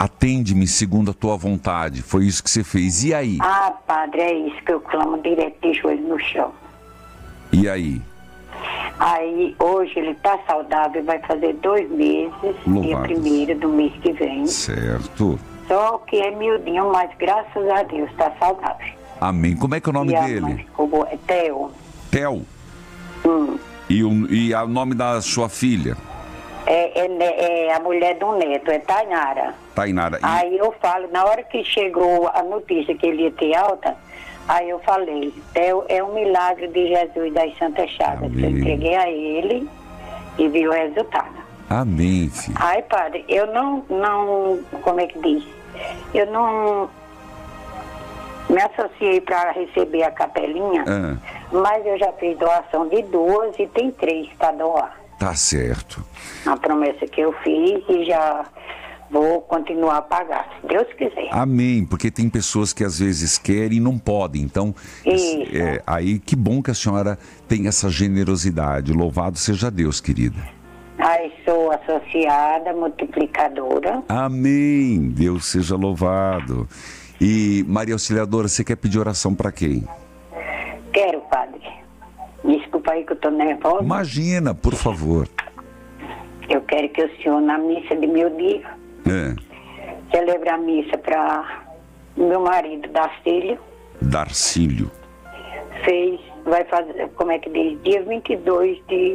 atende-me segundo a tua vontade. Foi isso que você fez. E aí? Ah, padre, é isso que eu clamo direto de joelho no chão. E aí? Aí, hoje ele tá saudável, vai fazer 2 meses, dia 1º do mês que vem. Certo. Só que é miudinho, mas graças a Deus tá saudável. Amém. Como é que é o nome dele? É Theo. Theo? E o nome da sua filha? É a mulher do neto, é Tainara. Tainara. Aí eu falo, na hora que chegou a notícia que ele ia ter alta, aí eu falei, Theo, é um milagre de Jesus das Santas Chagas. Amém. Eu entreguei a ele e vi o resultado. Amém, filho. Ai, padre, eu não, como é que diz? Eu não me associei para receber a capelinha, mas eu já fiz doação de 2 e tem 3 para doar. Tá certo. A promessa que eu fiz e já vou continuar a pagar, se Deus quiser. Amém, porque tem pessoas que às vezes querem e não podem. Então, aí que bom que a senhora tem essa generosidade. Louvado seja Deus, querida. Aí sou associada, multiplicadora. Amém, Deus seja louvado. E Maria Auxiliadora, você quer pedir oração para quem? Quero, padre. Desculpa aí que eu tô nervosa. Imagina, por favor. Eu quero que o senhor, na missa de meu dia, celebre a missa para meu marido, Darcílio. Darcílio. Vai fazer, como é que diz? Dia 22 de...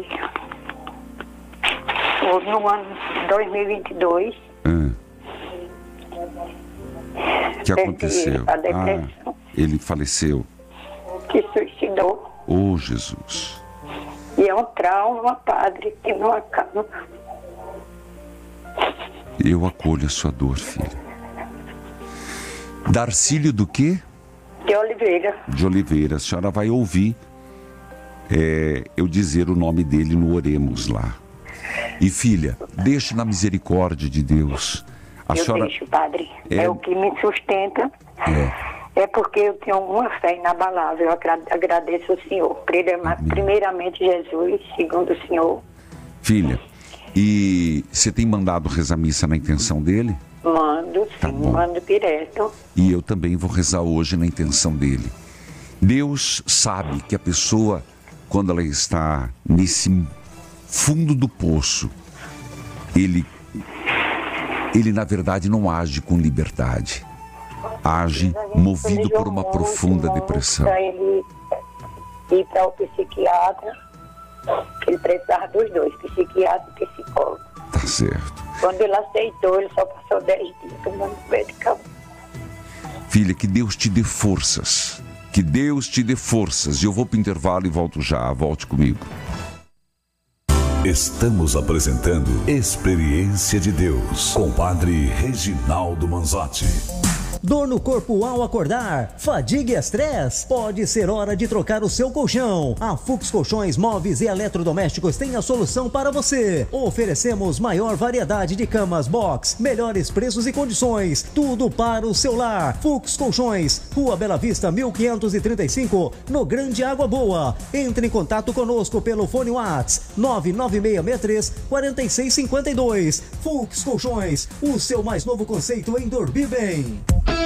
no ano 2022. O que aconteceu? A depressão. Ele faleceu. Que suicidou. Oh, Jesus. E é um trauma, padre, que não acaba. Eu acolho a sua dor, filha. Darcílio do quê? De Oliveira. De Oliveira. A senhora vai ouvir eu dizer o nome dele no Oremos lá. E filha, deixe na misericórdia de Deus. Deixo, padre. É o que me sustenta. É porque eu tenho uma fé inabalável. Eu agradeço ao Senhor. Primeiramente Jesus, segundo o Senhor. Filha, e você tem mandado rezar missa na intenção dele? Mando, sim, mando direto. E eu também vou rezar hoje na intenção dele. Deus sabe que a pessoa, quando ela está nesse fundo do poço, ele na verdade não age com liberdade. Age movido por uma profunda depressão. Para ele ir para o psiquiatra, ele precisava dos 2, psiquiatra e psicólogo. Tá certo. Quando ele aceitou, ele só passou 10 dias tomando medicamento. Filha, que Deus te dê forças. Que Deus te dê forças. E eu vou para o intervalo e volto já. Volte comigo. Estamos apresentando Experiência de Deus com o Padre Reginaldo Manzotti. Dor no corpo ao acordar, fadiga e estresse? Pode ser hora de trocar o seu colchão. A Fux Colchões Móveis e Eletrodomésticos tem a solução para você. Oferecemos maior variedade de camas box, melhores preços e condições, tudo para o seu lar. Fux Colchões, Rua Bela Vista 1535, no Grande Água Boa. Entre em contato conosco pelo fone WhatsApp 99663-4652. Fux Colchões, o seu mais novo conceito em dormir bem.